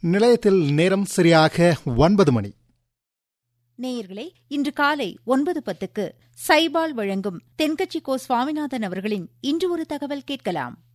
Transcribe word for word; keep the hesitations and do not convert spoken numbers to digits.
நிலையத்தில் நேரம் சரியாக ஒன்பது மணி. நேயர்களே, இன்று காலை ஒன்பது பத்துக்கு சைபால் வழங்கும் தென்கட்சி கோ சுவாமிநாதன் அவர்களின் இன்று ஒரு தகவல் கேட்கலாம்.